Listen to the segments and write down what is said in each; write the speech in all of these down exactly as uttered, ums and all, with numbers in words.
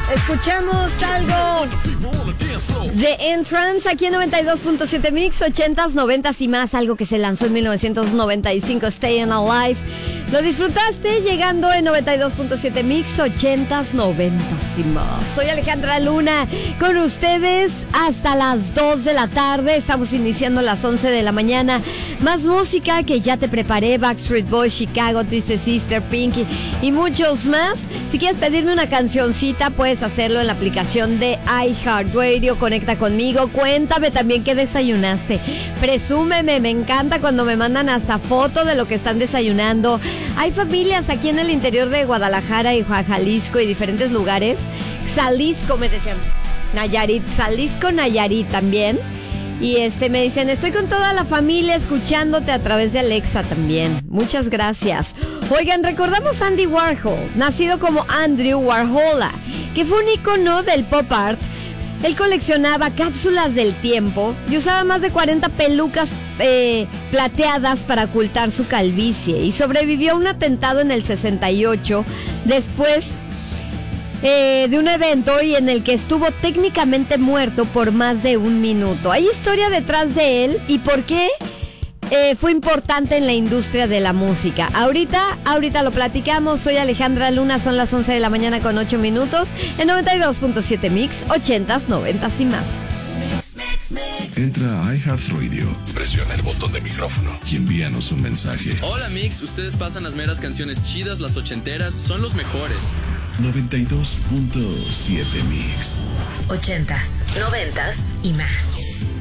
Escuchamos algo de Entrance aquí en noventa y dos punto siete Mix, ochentas, noventas y más, algo que se lanzó en mil novecientos noventa y cinco, Stayin' Alive. ¿Lo disfrutaste? Llegando en noventa y dos punto siete Mix, ochentas, noventas y más. Soy Alejandra Luna, con ustedes hasta las dos de la tarde. Estamos iniciando a las once de la mañana. Más música que ya te preparé: Backstreet Boys, Chicago, Twisted Sister, Pink y, y muchos más. Si quieres pedirme una cancioncita, puedes hacerlo en la aplicación de iHeartRadio. Conecta conmigo, cuéntame también qué desayunaste. Presúmeme, me encanta cuando me mandan hasta foto de lo que están desayunando. Hay familias aquí en el interior de Guadalajara y Jalisco y diferentes lugares. Jalisco me decían, Nayarit, Jalisco, Nayarit también. Y este me dicen, estoy con toda la familia escuchándote a través de Alexa también. Muchas gracias. Oigan, recordamos a Andy Warhol, nacido como Andrew Warhola, que fue un ícono del pop art. Él coleccionaba cápsulas del tiempo y usaba más de cuarenta pelucas eh, plateadas para ocultar su calvicie, y sobrevivió a un atentado en el sesenta y ocho después eh, de un evento y en el que estuvo técnicamente muerto por más de un minuto. Hay historia detrás de él y por qué Eh, fue importante en la industria de la música. Ahorita, ahorita lo platicamos. Soy Alejandra Luna, son las once de la mañana con ocho minutos en noventa y dos punto siete Mix, ochentas, noventas y más. Entra a iHeartRadio, presiona el botón de micrófono y envíanos un mensaje. Hola Mix, ustedes pasan las meras canciones chidas, las ochenteras, son los mejores. noventa y dos punto siete Mix. Ochentas, noventas y más.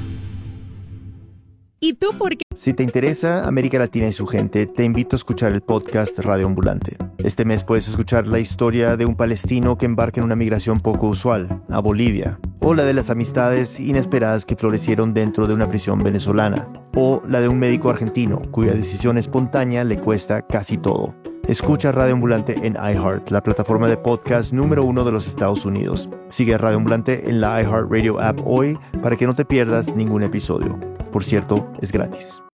¿Y tú por qué? Si te interesa América Latina y su gente, te invito a escuchar el podcast Radio Ambulante. Este mes puedes escuchar la historia de un palestino que embarca en una migración poco usual, a Bolivia, o la de las amistades inesperadas que florecieron dentro de una prisión venezolana, o la de un médico argentino cuya decisión espontánea le cuesta casi todo. Escucha Radio Ambulante en iHeart, la plataforma de podcast número uno de los Estados Unidos. Sigue a Radio Ambulante en la iHeartRadio app hoy para que no te pierdas ningún episodio. Por cierto, es gratis.